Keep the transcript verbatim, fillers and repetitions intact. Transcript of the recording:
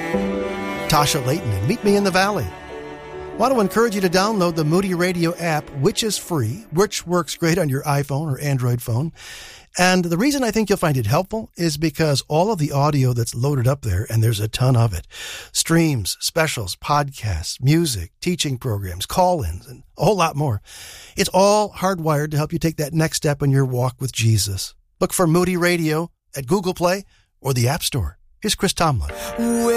Tasha Layton and Meet Me in the Valley. Want to encourage you to download the Moody Radio app, which is free, which works great on your iPhone or Android phone. And the reason I think you'll find it helpful is because all of the audio that's loaded up there, and there's a ton of it, streams, specials, podcasts, music, teaching programs, call-ins, and a whole lot more. It's all hardwired to help you take that next step in your walk with Jesus. Look for Moody Radio at Google Play or the App Store. Here's Chris Tomlin.